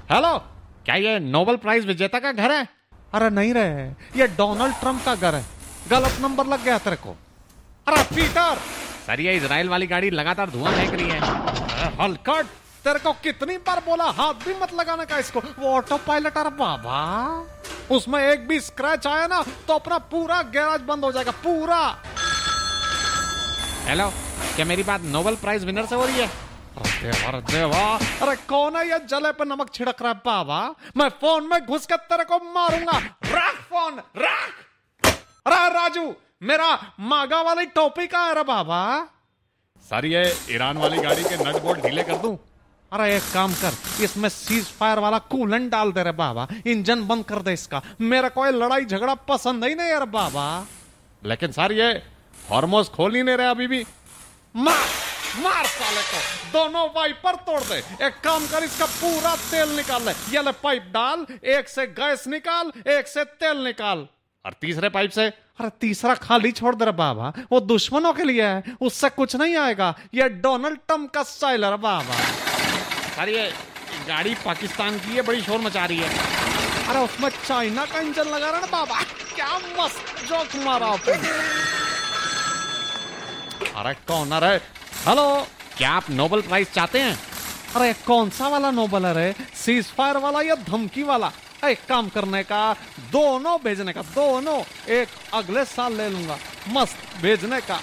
Hello, क्या ये Nobel prize विजेता का घर है? अरे नहीं रहे, ये डोनाल्ड ट्रंप का घर है। गलत नंबर लग गया तेरे को। अरे पीटर, सर ये इजराइल वाली गाड़ी लगातार धुआं फेंक रही है। हलकट, तेरे को कितनी बार बोला हाथ भी मत लगाने का इसको, वो ऑटो पायलट। अरे बाबा, उसमें एक भी स्क्रैच आया ना तो अपना पूरा गैराज बंद हो जाएगा, पूरा। हेलो, क्या मेरी बात नोबेल प्राइज विनर से हो रही है? अरे देवा, अरे कौन है ये जले पे नमक छिड़क रहा है बाबा? मैं फोन में घुस के तेरे को मारूंगा। रख फोन, रख। अरे राजू, मेरा मागा वाली टोपी का है रे बाबा। सर ये ईरान वाली गाड़ी के नट बोल्ट ढीले कर दूं? अरे एक काम कर, इसमें सीज फायर वाला कूलेंट डाल दे रे बाबा, इंजन बंद कर दे इसका। मेरा कोई लड़ाई झगड़ा पसंद ही नहीं यार बाबा। लेकिन सर ये हॉर्मोज खोल ही नहीं रहे अभी भी। मार मार साले को, दोनों वाइपर तोड़ दे। एक काम कर, इसका पूरा तेल निकाल ले। ये ले पाइप डाल, एक से गैस निकाल, एक से तेल निकाल, और तीसरे पाइप से। अरे तीसरा खाली छोड़ दे रे बाबा, वो दुश्मनों के लिए है, उससे कुछ नहीं आएगा। ये डोनाल्ड ट्रंप का स्टाइल है बाबा। अरे ये गाड़ी पाकिस्तान की है, बड़ी शोर मचा रही है। अरे उसमें चाइना का इंजन लगा रहा ना बाबा। क्या मस्त जोक मारा आपने। अरे कौन है? हेलो, क्या आप नोबेल प्राइज चाहते हैं? अरे कौन सा वाला नोबेल है रे? सीज फायर वाला या धमकी वाला? एक काम करने का, दोनों भेजने का, दोनों। एक अगले साल ले लूंगा, मस्त भेजने का।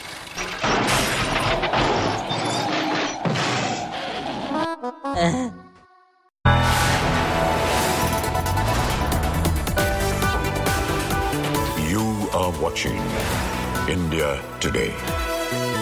You are watching India Today.